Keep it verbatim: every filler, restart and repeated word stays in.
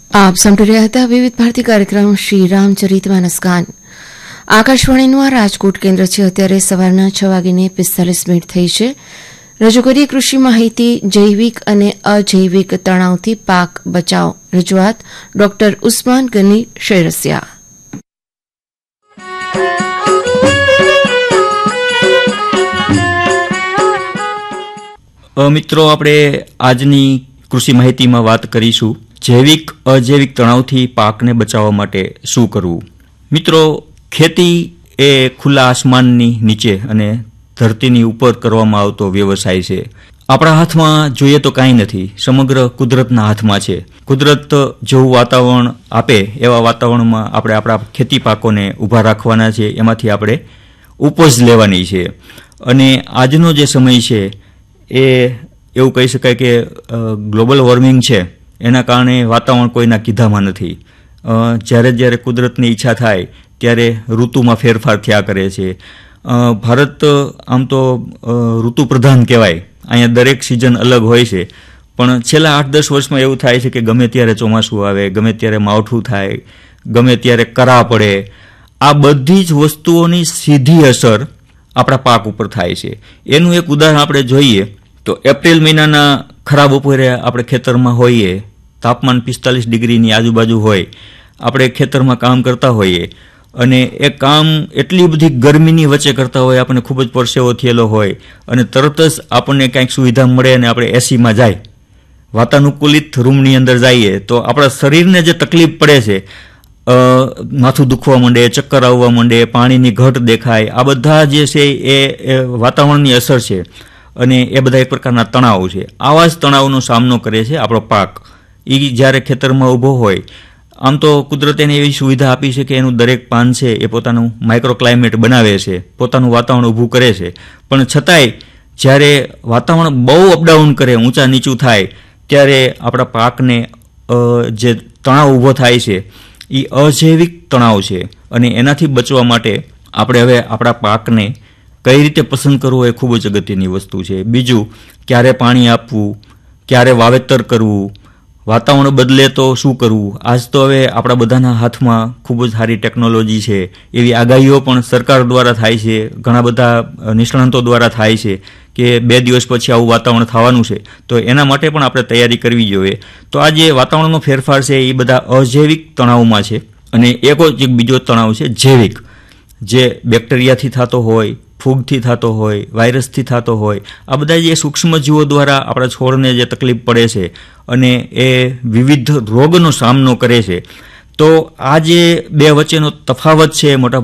આપ સાંભળી રહ્યા હતા વિવિધ ભારતી કાર્યક્રમ શ્રી રામચરિત માનસ ગાન. આકાશવાણીનું આ રાજકોટ કેન્દ્ર છે. અત્યારે સવારના છ વાગીને પિસ્તાલીસ મિનિટ થઈ છે. રજૂ કરીએ કૃષિ માહિતી જૈવિક અને અજૈવિક તણાવથી પાક બચાવ. રજૂઆત ડોક્ટર ઉસ્માન ગની શેરસિયા. મિત્રો, આપણે આજની કૃષિ માહિતીમાં વાત કરીશું જૈવિક અજૈવિક તણાવથી પાકને બચાવવા માટે શું કરવું. મિત્રો, ખેતી એ ખુલ્લા આસમાનની નીચે અને ધરતીની ઉપર કરવામાં આવતો વ્યવસાય છે. આપણા હાથમાં જોઈએ તો કાંઈ નથી, સમગ્ર કુદરતના હાથમાં છે. કુદરત જેવું વાતાવરણ આપે એવા વાતાવરણમાં આપણે આપણા ખેતી પાકોને ઊભા રાખવાના છે, એમાંથી આપણે ઉપજ લેવાની છે. અને આજનો જે સમય છે એ એવું કહી શકાય કે ગ્લોબલ વોર્મિંગ છે, એના કારણે વાતાવરણ કોઈના કીધામાં નથી. જ્યારે જ્યારે કુદરતની ઈચ્છા થાય ત્યારે ઋતુમાં ફેરફાર થયા કરે છે. ભારત આમ તો ઋતુ પ્રધાન કહેવાય, અહીંયા દરેક સિઝન અલગ હોય છે. પણ છેલ્લા આઠ દસ વર્ષમાં એવું થાય છે કે ગમે ત્યારે ચોમાસું આવે, ગમે ત્યારે માવઠું થાય, ગમે ત્યારે કરા પડે. આ બધી જ વસ્તુઓની સીધી અસર આપણા પાક ઉપર થાય છે. એનું એક ઉદાહરણ આપણે જોઈએ તો એપ્રિલ મહિનાના ખરાબ બપોરે આપણે ખેતરમાં હોઈએ, તાપમાન પિસ્તાલીસ ડિગ્રીની આજુબાજુ હોય, આપણે ખેતરમાં કામ કરતા હોઈએ અને એ કામ એટલી બધી ગરમીની વચ્ચે કરતા હોય, આપણને ખૂબ જ પરસેવો થયેલો હોય અને તરત જ આપણને કંઈક સુવિધા મળે અને આપણે એસીમાં જાય, વાતાનુકૂલિત રૂમની અંદર જઈએ તો આપણા શરીરને જે તકલીફ પડે છે, માથું દુખવા માંડે, ચક્કર આવવા માંડે, પાણીની ઘટ દેખાય, આ બધા જે છે એ વાતાવરણની અસર છે અને એ બધા એક પ્રકારના તણાવ છે. આવા જ તણાવનો સામનો કરે છે આપણો પાક. એ જ્યારે ખેતરમાં ઊભો હોય, આમ તો કુદરતે એને એવી સુવિધા આપી છે કે એનું દરેક પાન છે એ પોતાનું માઇક્રો ક્લાઇમેટ બનાવે છે, પોતાનું વાતાવરણ ઊભું કરે છે. પણ છતાંય જ્યારે વાતાવરણ બહુ અપડાઉન કરે, ઊંચા નીચું થાય, ત્યારે આપણા પાકને જે તણાવ ઊભો થાય છે એ અજૈવિક તણાવ છે. અને એનાથી બચવા માટે આપણે હવે આપણા પાકને કઈ રીતે પસંદ કરવું એ ખૂબ જ અગત્યની વસ્તુ છે. બીજું, ક્યારે પાણી આપવું, ક્યારે વાવેતર કરવું, વાતાવરણ બદલે તો શું કરવું. આજ તો હવે આપણા બધાના હાથમાં ખૂબ જ સારી ટેકનોલોજી છે. એવી આગાહીઓ પણ સરકાર દ્વારા થાય છે, ઘણા બધા નિષ્ણાંતો દ્વારા થાય છે કે બે દિવસ પછી આવું વાતાવરણ થવાનું છે, તો એના માટે પણ આપણે તૈયારી કરવી જોઈએ. તો આ જે વાતાવરણનો ફેરફાર છે એ બધા અજૈવિક તણાવમાં છે. અને એક જ એક બીજો તણાવ છે જૈવિક, જે બેક્ટેરિયાથી થતો હોય, ફૂગથી થતો હોય, વાયરસથી થતો હોય. આ બધા જે સૂક્ષ્મજીવો દ્વારા આપણા છોડને જે તકલીફ પડે છે અને એ વિવિધ રોગનો સામનો કરે છે. તો આ જે બે વચ્ચેનો તફાવત છે મોટા